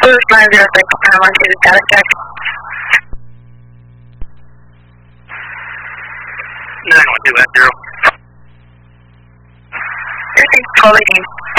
Boost 906, Panama City, status check. 912 at 0. Everything's 1218.